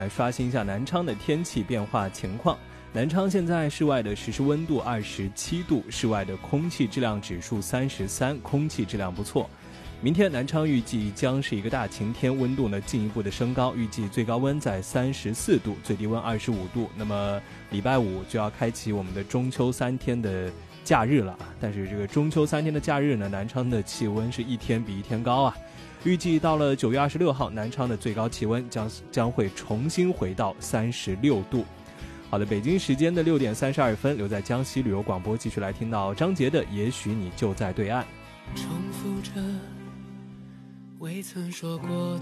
来刷新一下南昌的天气变化情况。南昌现在室外的实时温度27度，室外的空气质量指数33，空气质量不错。明天南昌预计将是一个大晴天，温度呢进一步的升高，预计最高温在34度，最低温25度。那么礼拜五就要开启我们的中秋3天的假日了，但是这个中秋3天的假日呢，南昌的气温是一天比一天高啊。预计到了9月26号，南昌的最高气温将会重新回到36度。好的，北京时间的6点32分，留在江西旅游广播，继续来听到张杰的《也许你就在对岸》。 重复着未曾说过的